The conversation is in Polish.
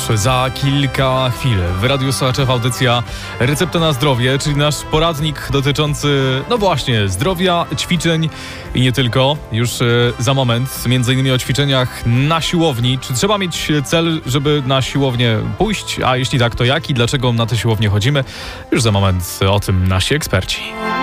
za kilka chwil. W Radiu Sochaczew audycja Recepta na zdrowie, czyli nasz poradnik dotyczący, no właśnie, zdrowia, ćwiczeń i nie tylko. Już za moment, między innymi o ćwiczeniach na siłowni. Czy trzeba mieć cel, żeby na siłownię pójść? A jeśli tak, to jak i dlaczego na tę siłownię chodzimy? Już za moment o tym nasi eksperci.